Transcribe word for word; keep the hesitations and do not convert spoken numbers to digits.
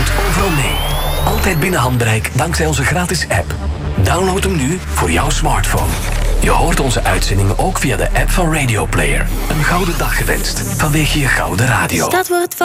doet overal mee. Altijd binnen handbereik dankzij onze gratis app. Download hem nu voor jouw smartphone. Je hoort onze uitzendingen ook via de app van Radio Player. Een gouden dag gewenst vanwege je gouden radio. Stad wordt